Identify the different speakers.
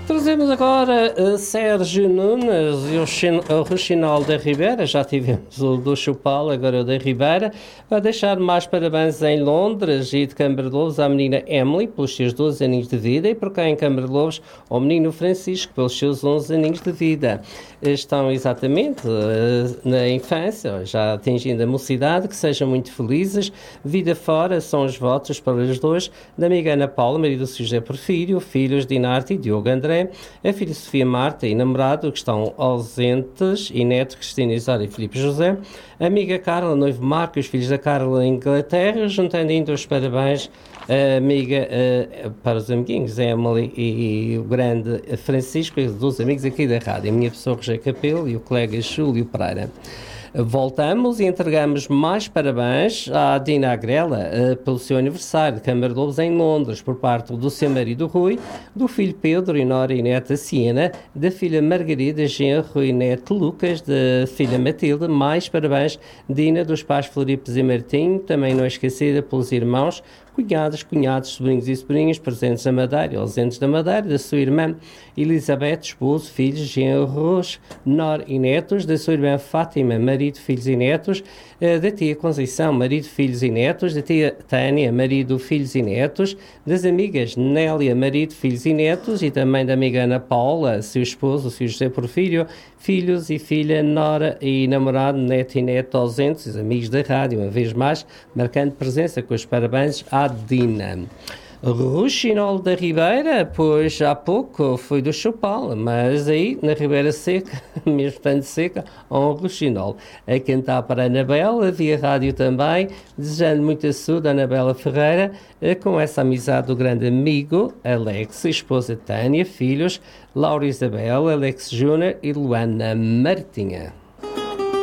Speaker 1: Trazemos agora Sérgio Nunes e o Rochinol da Ribeira. Já tivemos o do Chupal, agora o da Ribeira. Vai deixar mais parabéns em Londres e de Câmara de Lobos à menina Emily pelos seus 12 aninhos de vida e por cá em Câmara de Lobos ao menino Francisco pelos seus 11 aninhos de vida. Estão exatamente na infância, já atingindo a mocidade, que sejam muito felizes. Vida fora são os votos para os dois da amiga Ana Paula, marido do José Porfírio, filhos Dinarte e Diogo André, a filha Sofia Marta e namorado que estão ausentes, e neto Cristina Isária e Filipe José, a amiga Carla, noivo Marco e os filhos da Carla em Inglaterra, juntando ainda os parabéns a amiga para os amiguinhos, Emily e o grande Francisco, dos amigos aqui da rádio, a minha pessoa Rogério Capelo e o colega Júlio Pereira. Voltamos e entregamos mais parabéns à Dina Agrela pelo seu aniversário de Câmara de Lobos em Londres, por parte do seu marido Rui, do filho Pedro e nora e neta Siena, da filha Margarida, genro e neto Lucas, da filha Matilde. Mais parabéns, Dina, dos pais Floripes e Martinho, também não esquecida pelos irmãos, cunhados, sobrinhos e sobrinhas presentes na Madeira e ausentes da Madeira, da sua irmã Elizabeth, esposo, filhos, genros, nora e netos, da sua irmã Fátima, marido, filhos e netos, da tia Conceição, marido, filhos e netos, da tia Tânia, marido, filhos e netos, das amigas Nélia, marido, filhos e netos, e também da amiga Ana Paula, seu esposo, seu José Porfírio, filhos e filha, nora e namorado, neto e neto ausentes, os amigos da rádio, uma vez mais, marcando presença com os parabéns à Dina. Rochinol da Ribeira, pois há pouco foi do Chupal, mas aí na Ribeira Seca, mesmo estando seca, há um Rochinol. A cantar para a Anabela, via rádio também, desejando muita saúde a Anabela Ferreira, com essa amizade do grande amigo Alex, esposa Tânia, filhos Laura Isabel, Alex Júnior e Luana Martinha.